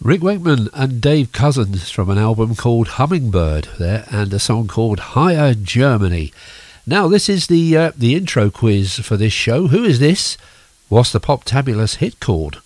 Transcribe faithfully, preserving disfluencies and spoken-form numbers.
Rick Wakeman and Dave Cousins from an album called Hummingbird there, and a song called Higher Germany. Now this is the uh, the intro quiz for this show. Who is this? What's the Pop Tabulous hit called?